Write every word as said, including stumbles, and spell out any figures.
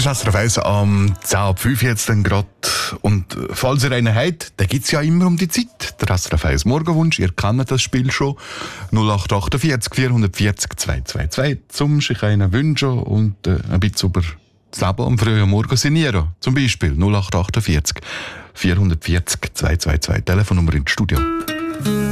Das ist SRF eins am zehn ab fünf jetzt dann gerade. Und falls ihr einen habt, dann gibt es ja immer um die Zeit. Der SRF eins Morgenwunsch, ihr kennt das Spiel schon. null acht achtundvierzig vierhundertvierzig zweihundertzweiundzwanzig zum sich einen wünschen und äh, ein bisschen über das Leben am frühen Morgen sinnieren. Zum Beispiel null acht achtundvierzig vierhundertvierzig zweihundertzweiundzwanzig, Telefonnummer ins Studio.